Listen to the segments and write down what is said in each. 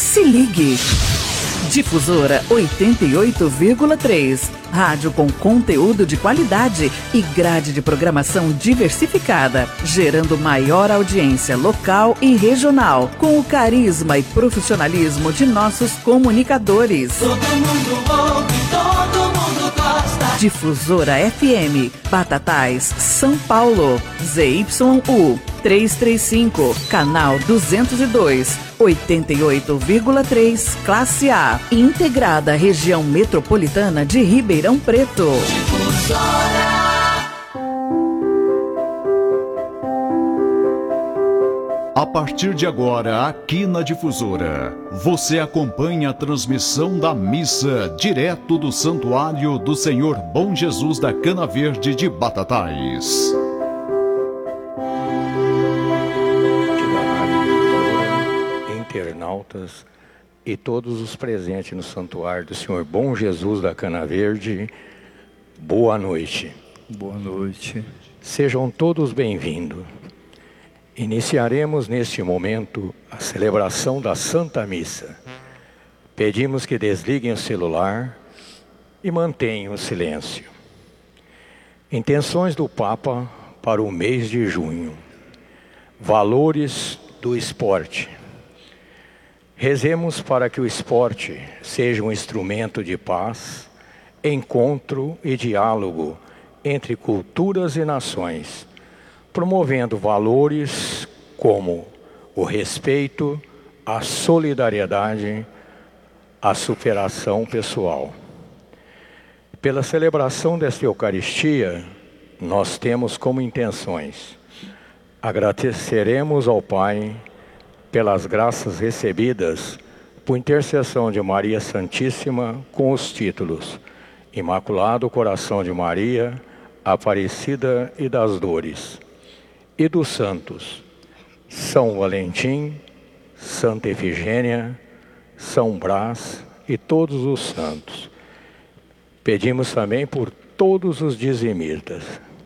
Se ligue. Difusora 88,3. Rádio com conteúdo de qualidade e grade de programação diversificada, gerando maior audiência local e regional, com o carisma e profissionalismo de nossos comunicadores. Todo mundo ouve, todo mundo gosta. Difusora FM, Batatais, São Paulo, ZYU 335, canal 202, 88,3, classe A, integrada à região metropolitana de Ribeirão Preto. Difusora. A partir de agora, aqui na Difusora, você acompanha a transmissão da missa direto do Santuário do Senhor Bom Jesus da Cana Verde de Batatais. Internautas e todos os presentes no Santuário do Senhor Bom Jesus da Cana Verde, boa noite. Boa noite. Sejam todos bem-vindos. Iniciaremos neste momento a celebração da Santa Missa. Pedimos que desliguem o celular e mantenham o silêncio. Intenções do Papa para o mês de junho. Valores do esporte. Rezemos para que o esporte seja um instrumento de paz, encontro e diálogo entre culturas e nações, promovendo valores como o respeito, a solidariedade, a superação pessoal. Pela celebração desta Eucaristia, nós temos como intenções: agradeceremos ao Pai pelas graças recebidas por intercessão de Maria Santíssima com os títulos Imaculado Coração de Maria, Aparecida e das Dores, e dos santos São Valentim, Santa Efigênia, São Brás e todos os santos. Pedimos também por todos os dizimistas.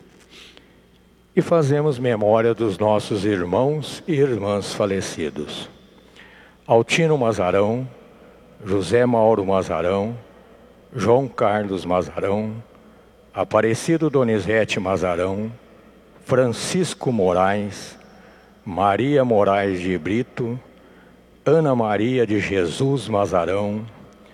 E fazemos memória dos nossos irmãos e irmãs falecidos. Altino Mazarão, José Mauro Mazarão, João Carlos Mazarão, Aparecido Donizete Mazarão, Francisco Moraes, Maria Moraes de Brito, Ana Maria de Jesus Mazarão,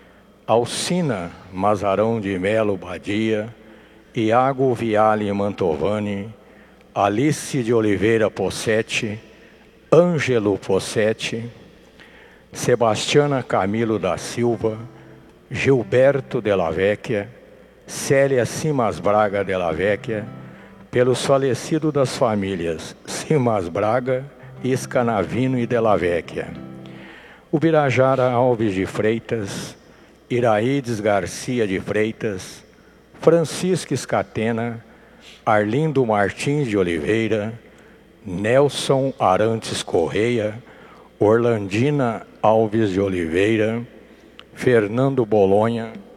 Alcina Mazarão de Melo Badia, Iago Viale Mantovani, Alice de Oliveira Possetti, Ângelo Possetti, Sebastiana Camilo da Silva, Gilberto Della Vecchia, Célia Simas Braga Della Vecchia, pelos falecidos das famílias Simas Braga, Scanavino e Della Vecchia, Ubirajara Alves de Freitas, Iraides Garcia de Freitas, Francisca Escatena, Arlindo Martins de Oliveira, Nelson Arantes Correia, Orlandina Alves de Oliveira, Fernando Bolonha,